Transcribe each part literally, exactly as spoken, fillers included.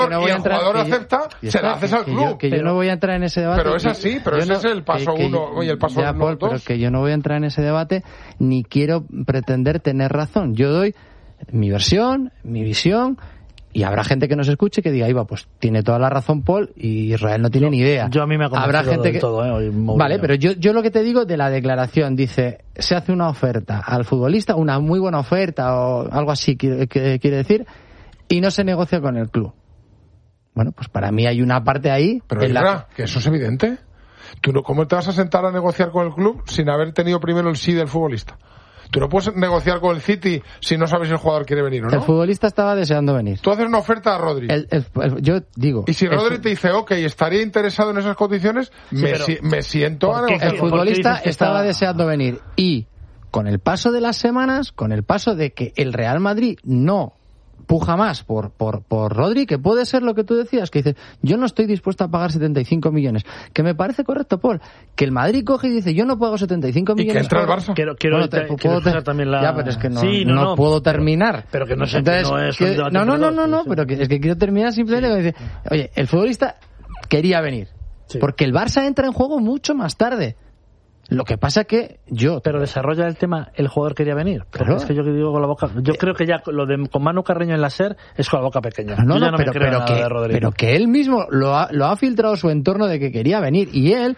no y el jugador yo, acepta, se la haces al club. Que yo, que pero, yo no voy a entrar en ese debate. Pero es así, pero ese no, es el paso que, uno que, y el paso ya, uno, Paul, dos. Pero que yo no voy a entrar en ese debate ni quiero pretender tener razón. Yo doy mi versión, mi visión, y habrá gente que nos escuche que diga, iba, pues tiene toda la razón Paul y Israel no tiene yo, ni idea. Yo a mí me ha convencido habrá gente del que... todo, ¿eh? Hoy vale, pero yo, yo lo que te digo de la declaración, dice, se hace una oferta al futbolista, una muy buena oferta o algo así, que, que quiere decir, y no se negocia con el club. Bueno, pues para mí hay una parte ahí... Pero en Isra, la... que eso es evidente. ¿Tú no, ¿Cómo te vas a sentar a negociar con el club sin haber tenido primero el sí del futbolista? Tú no puedes negociar con el City si no sabes si el jugador quiere venir o no. El futbolista estaba deseando venir. Tú haces una oferta a Rodri. El, el, el, yo digo... Y si Rodri el, te dice, ok, estaría interesado en esas condiciones, sí, me, si, me siento a negociar. El futbolista estaba está... deseando venir. Y con el paso de las semanas, con el paso de que el Real Madrid no puja más por, por, por Rodri, que puede ser lo que tú decías, que dice, yo no estoy dispuesto a pagar setenta y cinco millones, que me parece correcto, Paul, que el Madrid coge y dice, yo no pago setenta y cinco millones. Y que entra el Barça. Quiero, quiero, bueno, te, quiero te, también la... Ya, pero es que no, sí, no, no, no puedo terminar. Pero que no sé, Entonces, no es que, un No, no, no, no, no, sí, pero que, es que quiero terminar simplemente sí. con decir, oye, el futbolista quería venir, sí. porque el Barça entra en juego mucho más tarde. Lo que pasa que yo... Pero desarrolla el tema, el jugador quería venir. Claro. Es que yo que digo con la boca... Yo eh, creo que ya lo de con Manu Carreño en la SER es con la boca pequeña. No, no, no pero, pero, que, pero que él mismo lo ha, lo ha filtrado su entorno de que quería venir. Y él,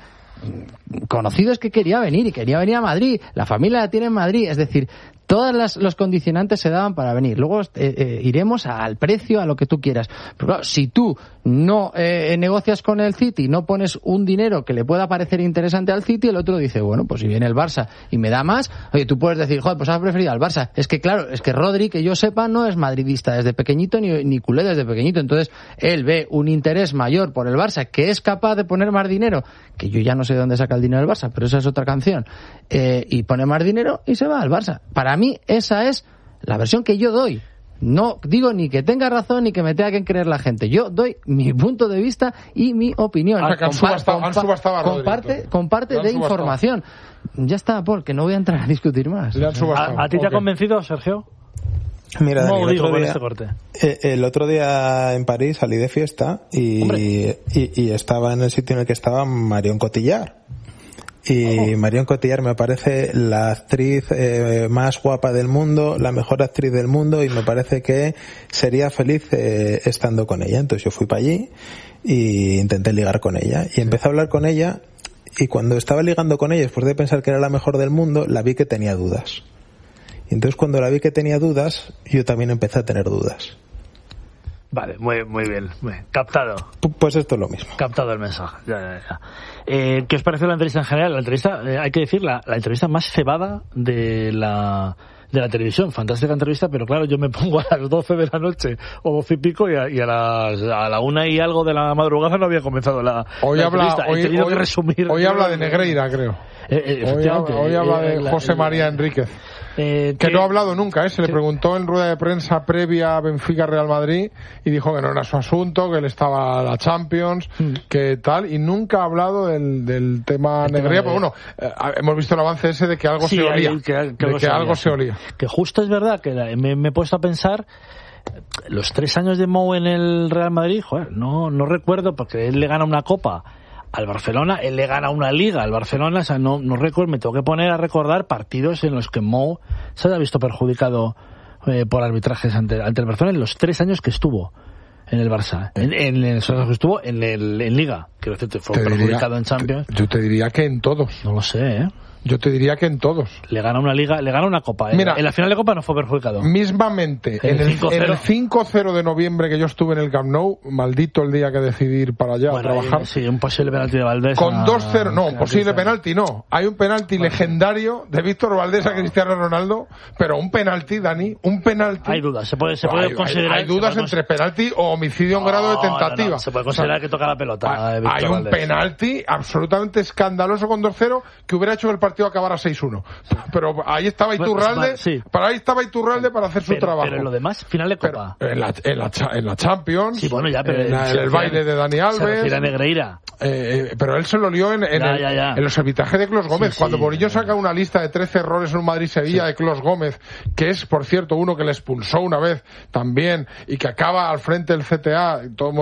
conocido es que quería venir y quería venir a Madrid. La familia la tiene en Madrid. Es decir, todos las, los condicionantes se daban para venir. Luego eh, eh, iremos al precio, a lo que tú quieras. Pero claro, si tú no eh, negocias con el City, no pones un dinero que le pueda parecer interesante al City, el otro dice, bueno, pues si viene el Barça y me da más, oye, tú puedes decir, joder, pues has preferido al Barça. Es que claro, es que Rodri, que yo sepa, no es madridista desde pequeñito, ni, ni culé desde pequeñito. Entonces, él ve un interés mayor por el Barça, que es capaz de poner más dinero, que yo ya no sé de dónde saca el dinero el Barça, pero esa es otra canción, eh, y pone más dinero y se va al Barça. Para mí, esa es la versión que yo doy. No digo ni que tenga razón ni que me tenga que creer la gente. Yo doy mi punto de vista y mi opinión. Ah, que han Compa- subastado, compa- han subastado a Rodri, comparte comparte de información. Ya está, Paul, que no voy a entrar a discutir más. Le han subastado. ¿A, a ti te okay. ha convencido, Sergio? Mira, no, Dani, el, digo, otro día, este corte. Eh, el otro día en París salí de fiesta y, y, y estaba en el sitio en el que estaba Marion Cotillard. Y oh. Marion Cotillard me parece la actriz eh, más guapa del mundo, la mejor actriz del mundo, y me parece que sería feliz eh, estando con ella. Entonces yo fui para allí y intenté ligar con ella y empecé a hablar con ella, y cuando estaba ligando con ella, después de pensar que era la mejor del mundo, la vi que tenía dudas. Y entonces cuando la vi que tenía dudas, yo también empecé a tener dudas. Vale, muy, muy bien, muy bien. Captado. Pues esto es lo mismo. Captado el mensaje. Ya, ya, ya. Eh, ¿Qué os pareció la entrevista en general? La entrevista, eh, hay que decir, la, la entrevista más cebada de la de la televisión. Fantástica entrevista, pero claro, yo me pongo a las doce de la noche o doce y pico y a, y a, las, a la una y algo de la madrugada no había comenzado la, hoy la habla, entrevista. Hoy, He tenido hoy, que resumir. Hoy habla de Negreira, creo. Eh, eh, hoy, habla, hoy habla de eh, José la, María Enríquez. Eh, que que, no ha hablado nunca, ¿eh? Se que, le preguntó en rueda de prensa previa a Benfica Real Madrid y dijo que no era su asunto, que él estaba a la Champions, hmm. que tal, y nunca ha hablado del, del tema Negreira, pero bueno, eh, hemos visto el avance ese de que algo sí, se olía, hay, que, que de algo que se algo olía, se olía. Que justo es verdad que me, me he puesto a pensar los tres años de Mou en el Real Madrid, joder, no, no recuerdo, porque él le gana una copa al Barcelona, él le gana una liga al Barcelona, o sea, no, no recuerdo, me tengo que poner a recordar partidos en los que Mou se haya visto perjudicado eh, por arbitrajes ante, ante el Barcelona en los tres años que estuvo en el Barça, en, en, en esos años que estuvo en, el, en Liga, quiero decirte, fue te perjudicado diría, en Champions. Te, yo te diría que en todos. No lo sé, ¿eh? Yo te diría que en todos. Le gana una liga, le gana una copa. ¿eh? Mira, en la final de copa no fue perjudicado. Mismamente, el en, el, en el cinco cero de noviembre que yo estuve en el Camp Nou, maldito el día que decidí ir para allá bueno, a trabajar. Hay, sí, un posible penalti de Valdés. Con dos cero, no, un posible penalti no. Hay un penalti bueno. legendario de Víctor Valdés a Cristiano Ronaldo, pero un penalti, Dani, un penalti. Hay dudas, se puede, se puede hay, considerar. Hay, hay dudas puede entre penalti o homicidio en no, grado de tentativa. No, no, se puede considerar o sea, que toca la pelota. Hay, hay un penalti absolutamente escandaloso con dos cero que hubiera hecho que el partido acabara seis uno. Pero ahí estaba Iturralde, pues, sí. para ahí estaba Iturralde para hacer pero, su trabajo. Pero en lo demás, final de Copa. En la, en, la, en la Champions, sí, bueno, ya, pero en, la, en el baile de Dani Alves. Se Negreira. Eh, pero él se lo lió en, en, ya, el, ya, ya. en los arbitrajes de Clos Gómez. Sí, Cuando sí, Bonillo ya, ya. saca una lista de trece errores en un Madrid-Sevilla sí. de Clos Gómez, que es, por cierto, uno que le expulsó una vez también y que acaba al frente del C T A, todo